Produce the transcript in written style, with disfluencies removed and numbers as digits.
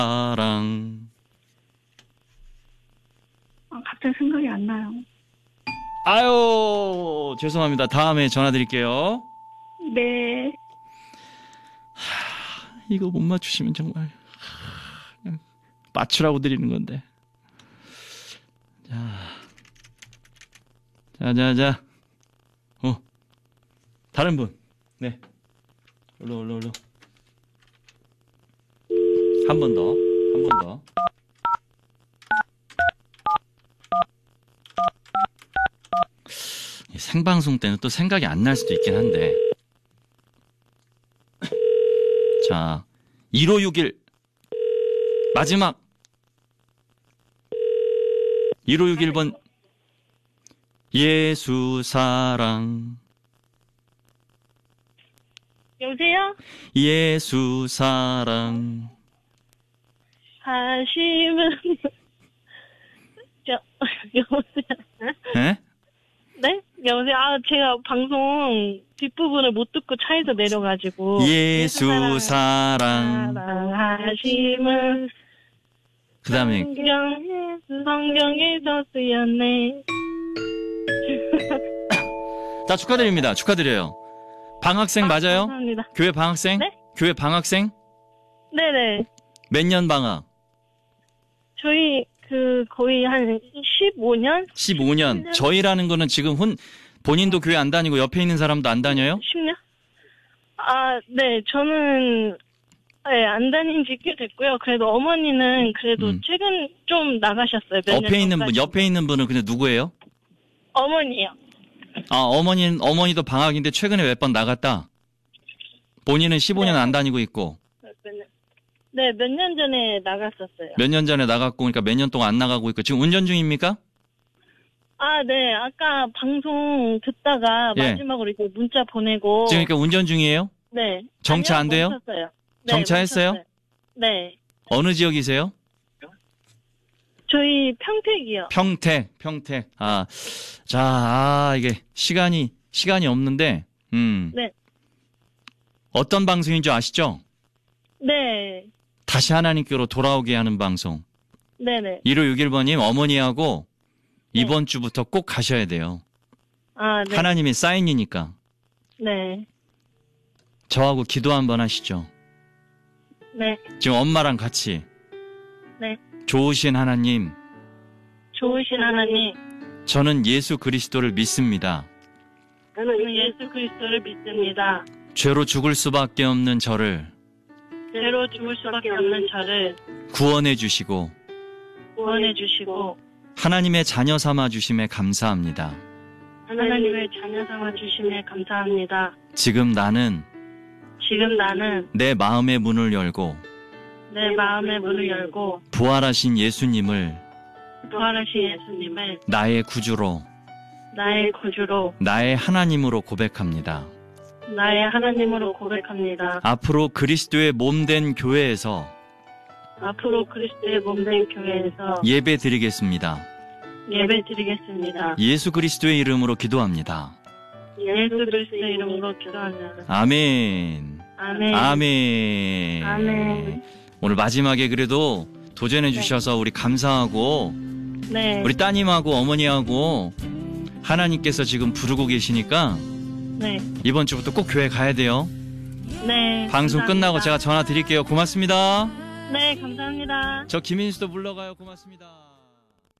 사랑. 갑자기 생각이 안 나요. 아유, 죄송합니다. 다음에 전화 드릴게요. 네. 이거 못 맞추시면 정말 그냥 맞추라고 드리는 건데. 자. 다른 분. 네. 얼른. 한 번 더. 생방송 때는 또 생각이 안 날 수도 있긴 한데. 자, 1561 마지막 1561번 예수 사랑. 여보세요? 예수 사랑. 하심은 여보세요? 네? 네? 여보세요? 제가 방송 뒷부분을 못 듣고 차에서 내려가지고. 예수 사랑. 사랑하심은 그 다음에 성경에서 쓰였네. 자, 축하드려요. 방학생 맞아요? 감사합니다. 교회 방학생? 네? 교회 방학생? 네네. 몇 년 방학? 저희 거의 한 15년? 15년. 저희라는 거는 지금 본인도 교회 안 다니고 옆에 있는 사람도 안 다녀요? 10년? 네. 저는 안 다닌 지 꽤 됐고요. 그래도 어머니는 그래도 최근 좀 나가셨어요. 몇 년 옆에 있는 분은 근데 누구예요? 어머니요. 어머니도 방학인데 최근에 몇 번 나갔다? 본인은 15년 안 다니고 있고. 네, 몇 년 전에 나갔었어요. 몇 년 전에 나갔고, 그러니까 몇 년 동안 안 나가고 있고, 지금 운전 중입니까? 네. 아까 방송 듣다가 예. 마지막으로 이제 문자 보내고. 지금 그러니까 운전 중이에요? 네. 정차 안 돼요? 멈췄어요. 네, 정차했어요? 멈췄어요. 네. 어느 지역이세요? 저희 평택이요. 평택. 이게 시간이 없는데, 네. 어떤 방송인 줄 아시죠? 네. 다시 하나님께로 돌아오게 하는 방송. 네네. 1561번님, 어머니하고 이번 주부터 꼭 가셔야 돼요. 네. 하나님의 사인이니까. 네. 저하고 기도 한번 하시죠. 네. 지금 엄마랑 같이. 네. 좋으신 하나님, 저는 예수 그리스도를 믿습니다. 저는 예수 그리스도를 믿습니다. 죄로 죽을 수밖에 없는 저를 구원해 주시고 하나님의 자녀 삼아 주심에 감사합니다. 지금 나는 내 마음의 문을 열고 부활하신 예수님을 나의 구주로 나의 하나님으로 고백합니다. 앞으로 그리스도의 몸된 교회에서 예배 드리겠습니다. 예수 그리스도의 이름으로 기도합니다. 아멘. 오늘 마지막에 그래도 도전해 주셔서 우리 감사하고, 네. 우리 따님하고 어머니하고 하나님께서 지금 부르고 계시니까 네. 이번 주부터 꼭 교회 가야 돼요. 네. 방송 감사합니다. 끝나고 제가 전화 드릴게요. 고맙습니다. 네, 감사합니다. 저 김인수도 물러가요. 고맙습니다.